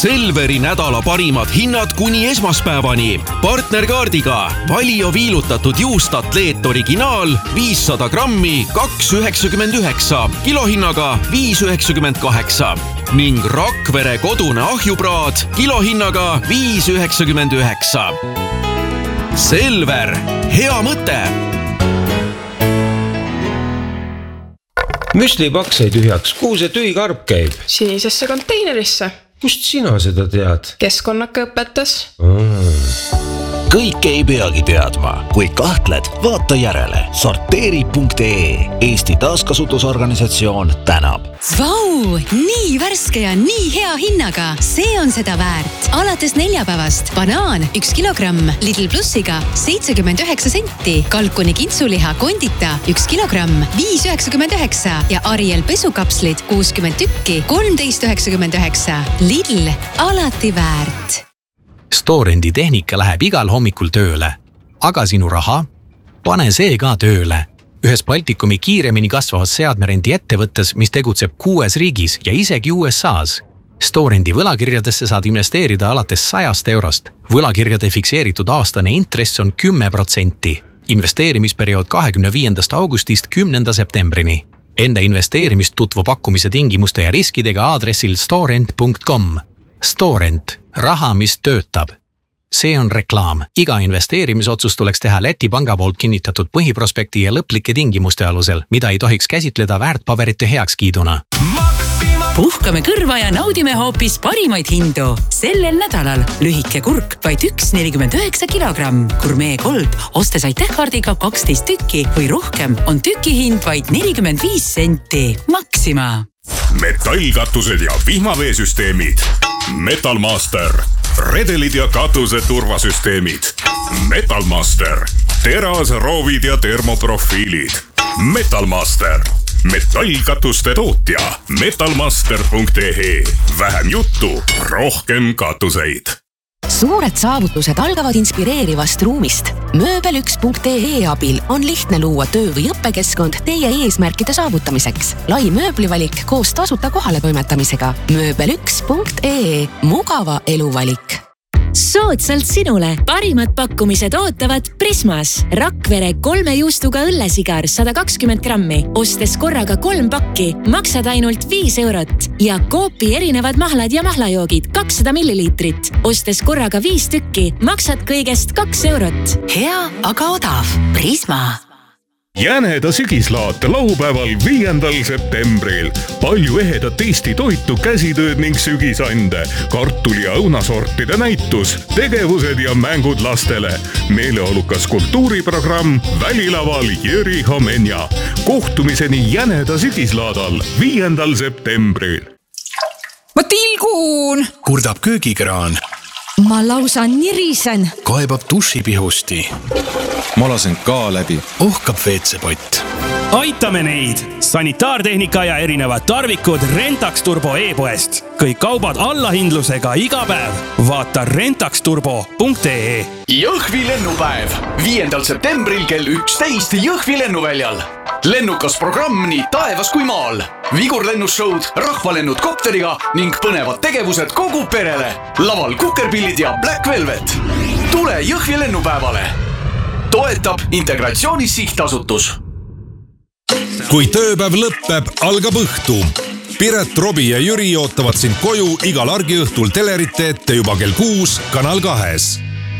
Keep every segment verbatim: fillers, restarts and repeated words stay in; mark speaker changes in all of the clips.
Speaker 1: Selveri nädala parimad hinnad kuni esmaspäevani. Partnerkaardiga Valio viilutatud juust Atleet originaal viissada grammi kaks üheksakümmend üheksa, kilohinnaga viis üheksakümmend kaheksa ning Rakvere kodune ahjupraad kilohinnaga viis üheksakümmend üheksa. Selver, hea mõte!
Speaker 2: Müslipaks sai tühjaks, kuhu see tühi karp käib?
Speaker 3: Sinisesse konteinerisse.
Speaker 2: Kust sina seda tead?
Speaker 3: Keskkonnaka õpetas.
Speaker 2: Mm.
Speaker 4: Kõik ei peagi teadma. Kui kahtled, vaata järele. Sorteeri punkt ee. Eesti taaskasutusorganisatsioon tänab.
Speaker 5: Vau, nii värske ja nii hea hinnaga. See on seda väärt. Alates neljapäevast banaan üks kilogramm Lidl Plussiga seitsekümmend üheksa senti. Kalkuni kintsuliha kondita üks kilogramm viis üheksakümmend üheksa ja Ariel pesukapslid kuuskümmend tükki kolmteist üheksakümmend üheksa. Lidl, alati väärt.
Speaker 6: Storendi tehnika läheb igal hommikul tööle. Aga sinu raha? Pane see ka tööle. Ühes Baltikumi kiiremini kasvavas seadmerendi ettevõttes, mis tegutseb kuues riigis ja isegi U S A's. Storendi võlakirjadesse saad investeerida alates sajast eurost. Võlakirjade fikseeritud aastane intress on kümme protsenti. Investeerimisperiood kahekümne viiendast augustist kümnenda septembrini. Enda investeerimist tutvu pakkumise tingimuste ja riskidega aadressil storent punkt com. Storent, raha, mis töötab. See on reklaam. Iga investeerimisotsus tuleks teha Läti panga poolt kinnitatud põhiprospekti ja lõplike tingimuste alusel, mida ei tohiks käsitleda väärtpaberite heakskiiduna.
Speaker 7: Puhkame kõrva ja naudime hoopis parimaid hindu. Sellel nädalal lühike kurk vaid üks nelikümmend üheksa kilogramm. Gourmet Gold ostes aitähkaardiga kaksteist tükki või rohkem on tükihind vaid nelikümmend viis senti. Maxima.
Speaker 8: Metallkatused ja vihmaveesüsteemid. Metalmaster. Redelid ja katuse turvasüsteemid. Metalmaster. Teras, roovid ja termoprofiilid. Metalmaster. Metallkatuste tootja. metalmaster punkt ee. Vähem juttu, rohkem katuseid.
Speaker 9: Suured saavutused algavad inspireerivast ruumist. mööbel üks punkt ee abil on lihtne luua töö- või õppekeskkond teie eesmärkide saavutamiseks. Lai mööblivalik koos tasuta kohale toimetamisega. mööbel üks punkt ee. Mugava eluvalik.
Speaker 10: Soodsalt sinule parimad pakkumised ootavad Prismas. Rakvere kolme juustuga õllesigar sada kakskümmend grammi. Ostes korraga kolm pakki, maksad ainult viis eurot. Ja Coopi erinevad mahlad ja mahlajoogid kakssada milliliitrit. Ostes korraga viis tükki, maksad kõigest kaks eurot.
Speaker 9: Hea, aga odav. Prisma.
Speaker 8: Jäneda sügislaat laupäeval viiendal septembril. Palju ehedat Eesti toitu, käsitööd ning sügisande. Kartuli ja õunasortide näitus, tegevused ja mängud lastele. Meeleolukas kultuuriprogramm Välilaval Jüri Homenja. Kohtumiseni Jäneda sügislaadal viiendal septembril.
Speaker 11: Ma tilgun!
Speaker 12: Kurdab köögikraan.
Speaker 11: Ma lausa nirisen.
Speaker 12: Kaebab dušipihusti.
Speaker 13: Ma lasen ka läbi.
Speaker 12: Ohkab veetsepott.
Speaker 14: Aitame neid! Sanitaartehnika ja erinevad tarvikud Rentax Turbo e-poest. Kõik kaubad allahindlusega iga päev. Vaata rentax turbo punkt ee.
Speaker 15: Jõhvi lennupäev. viiendal septembril kell üksteist Jõhvi lennuväljal. Lennukas programm nii taevas kui maal. Vigurlennusshowd, rahvalennud kopteriga ning põnevad tegevused kogu perele. Laval kukerpillid ja Black Velvet. Tule Jõhvi lennupäevale. Toetab Integratsioonis sihtasutus.
Speaker 16: Kui tööpäev lõppeb, algab õhtu. Piret, Robi ja Jüri ootavad sind koju igal argiõhtul telerite ette juba kell kuus Kanal kahes.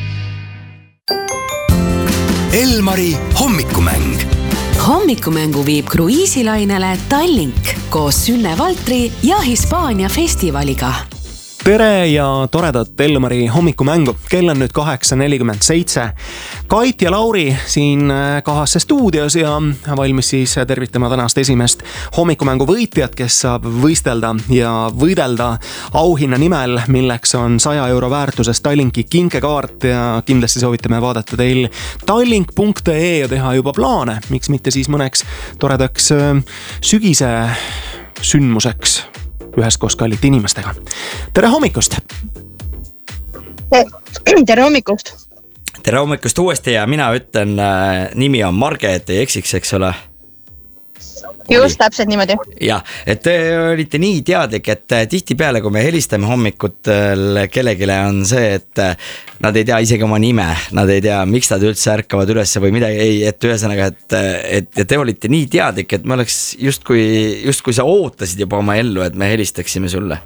Speaker 4: Elmari hommikumäng.
Speaker 9: Hommikumängu viib kruiisilainele Tallink koos Sünne Valtri ja Hispaania festivaliga.
Speaker 17: Tere ja toredat Elmari hommikumängu. Kell on nüüd kaheksa nelikümmend seitse. Kait ja Lauri siin kahasse stuudios ja valmis siis tervitama tänast esimest hommikumängu võitjat, kes saab võistelda ja võidelda auhinna nimel, milleks on saja euro väärtuses Tallinki kinkekaart ja kindlasti soovitame vaadata teil tallink punkt ee ja teha juba plaane, miks mitte siis mõneks toredaks sügise sündmuseks üheskoos kallite inimestega. Tere hommikust!
Speaker 18: Tere hommikust!
Speaker 19: Tere hommikust uuesti ja mina ütlen, äh, nimi on Marge, et ei eksiks, eks ole?
Speaker 18: just täpselt niimoodi.
Speaker 19: jah, et te olite nii teadlik, et tihtipeale, kui me helistame hommikutel kellegile on see, et nad ei tea isegi oma nime, nad ei tea, miks nad üldse ärkavad ülesse või midagi, ei, et ühesõnaga, et, et, et te olite nii teadlik, et me oleks justkui, justkui sa ootasid juba oma ellu, et me helistaksime sulle.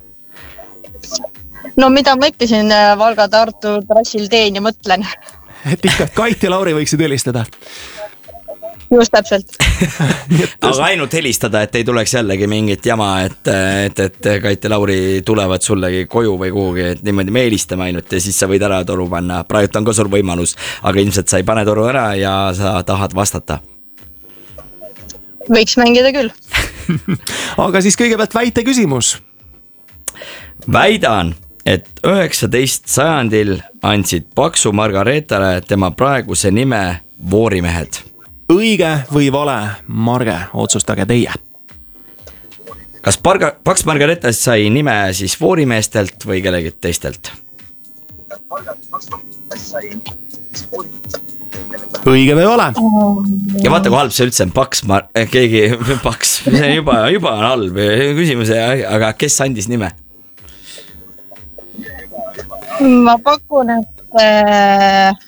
Speaker 18: No mida ma ikka siin Valga-Tartu trassil teen ja mõtlen.
Speaker 17: Et ikka Kait ja Lauri võiksid helistada.
Speaker 18: Just täpselt.
Speaker 19: Aga ainult helistada, et ei tuleks jällegi mingit jama, et, et, et Kait ja Lauri tulevad sullegi koju või kuhugi, et niimoodi me helistame ainult ja siis sa võid ära toru panna. Praegu on ka sul võimalus, aga ilmselt sa ei pane toru ära ja sa tahad vastata.
Speaker 18: Võiks mängida küll.
Speaker 17: Aga siis kõigepealt väite küsimus.
Speaker 19: Väidan, et üheksateist sajandil andsid Paksu Margaretale tema praeguse nime Voorimehed.
Speaker 17: Õige või vale, Marge, otsustage teie.
Speaker 19: Kas Parga, Paks Margaretas sai nime siis voorimeestelt või kellegi teistelt?
Speaker 17: Õige või vale?
Speaker 19: Ja vaata, kui halb see üldse on Paks, mar- keegi Paks, see on juba, juba on halb küsimus, aga kes andis nime?
Speaker 18: Ma pakun, et... Äh...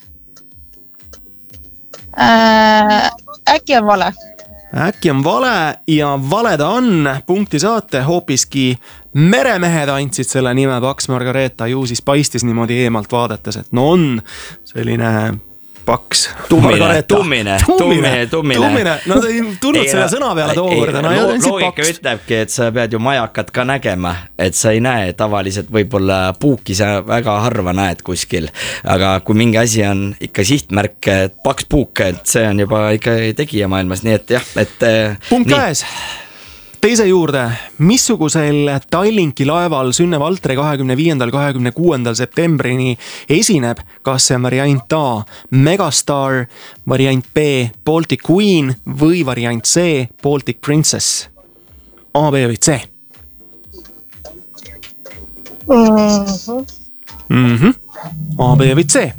Speaker 18: Äh, äkki on vale.
Speaker 17: Äkki on vale ja vale ta on, punkti saate, hoopiski meremehed andsid selle nime Paks Margareta, ju siis paistis niimoodi eemalt vaadates, et no on selline Paks
Speaker 19: tummine, tummine, tummine, tummine.
Speaker 17: tummine. No ta ei tulnud selle sõna peale tookord. No,
Speaker 19: lo, loogika ütlebki, et sa pead ju majakat ka nägema, et sa ei näe tavaliselt võib-olla puuki sa väga harva näed kuskil, aga kui mingi asi on ikka sihtmärk, et Paks puuk, et see on juba ikka tegija maailmas, nii et jah, et
Speaker 17: punkt käes. Teise juurde, missugusel Tallinki laeval Sünne Valtre kahekümne viiendal kahekümne kuuendal septembrini esineb, kas see on variant A, Megastar, variant B, Baltic Queen või variant C, Baltic Princess? A, B või C?
Speaker 18: Mm-hmm.
Speaker 17: Mm-hmm. A, B või C?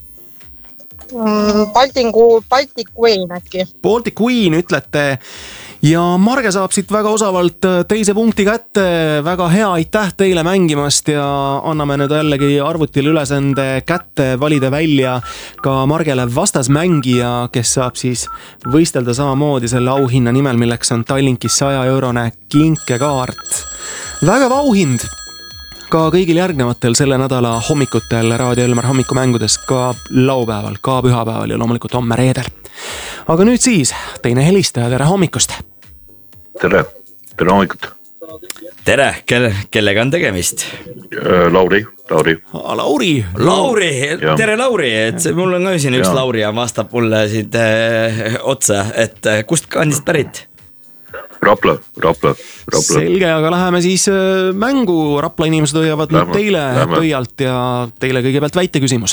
Speaker 18: Baltic, Baltic Queen äkki.
Speaker 17: Baltic Queen ütlete ja Marge saab siit väga osavalt teise punkti kätte, väga hea, aitäh teile mängimast ja anname nüüd jällegi arvutil ülesande kätte valida välja ka Margele vastasmängija, kes saab siis võistelda samamoodi selle auhinna nimel, milleks on Tallinkis saja eurone kinkekaart. Vägev auhind ka kõigil järgnevatel selle nädala hommikutel Raadio Elmar hommikumängudes, ka laupäeval, ka pühapäeval ja loomulikult homme reedel. Aga nüüd siis teine helistaja, tere hommikust!
Speaker 20: Tere, tere hommikut!
Speaker 19: Tere, kelle, kellega on tegemist?
Speaker 20: Lauri, Lauri.
Speaker 17: Lauri!
Speaker 19: Lauri, tere Lauri, et mul on ka siin üks
Speaker 20: ja.
Speaker 19: Lauri ja vastab mulle siit äh, otsa, et äh, kust kandist pärit?
Speaker 20: Rapla, Rapla, Rapla.
Speaker 17: Selge, aga läheme siis äh, mängu, Rapla inimesed hoiavad nüüd teile pöialt ja teile kõigepealt väite küsimus.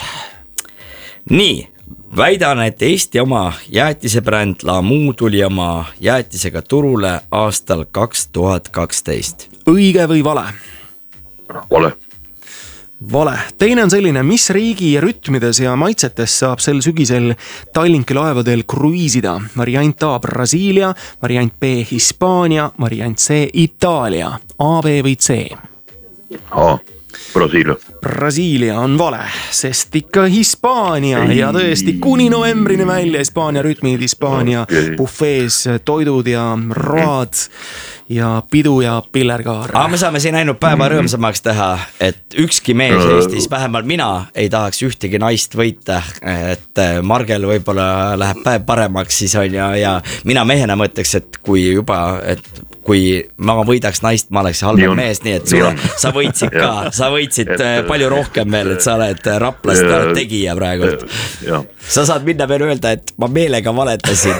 Speaker 19: Nii, väidan, et Eesti oma jäätisebränd Lamu tuli oma jäätisega turule aastal kaks tuhat kaksteist.
Speaker 17: Õige või vale?
Speaker 20: Vale.
Speaker 17: Vale. Teine on selline, mis riigi rütmides ja maitsetes saab sel sügisel Tallinki laevadel kruiisida? Variant A Brasiilia, variant B Hispaania, variant C Itaalia. A, B või C?
Speaker 20: A, Brasiilia.
Speaker 17: Brasiilia on vale, sest ikka Hispaania ei. Ja tõesti kuni novembrini välja Hispaania rütmid, Hispaania okay. Buffees toidud ja road ja pidu ja pillerkaar.
Speaker 19: Aga me saame siin ainult päeva rõõmsamaks teha, et ükski mees Eestis, vähemalt mina, ei tahaks ühtegi naist võita, et Margel võib-olla läheb päev paremaks siis on ja, ja mina mehena mõtleks, et kui juba, et kui ma võidaks naist, ma oleks halvem mees, nii et sulle, sa võitsid ka, sa võitsid et, palju rohkem veel, et sa oled Raplast ja, tegija praegu. Sa saad minna veel öelda, et ma meelega valetasin.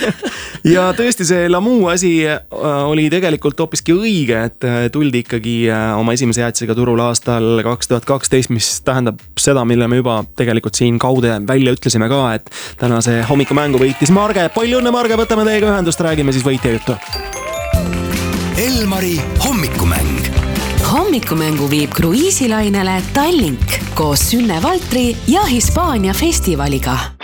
Speaker 17: Ja tõesti see Lamu asi oli tegelikult hoopiski õige, et tuldi ikkagi oma esimese jäätisega turul aastal kaks tuhat kaksteist, mis tähendab seda, mille me juba tegelikult siin kaude välja ütlesime ka, et tänase hommikumängu võitis Marge. Palju õnne, Marge, võtame teiega ühendust, räägime siis võitja juttu.
Speaker 4: Elmari hommikumäng.
Speaker 9: Hommikumängu viib kruiisilainele Tallink koos Sünne Valtri ja Hispaania festivaliga.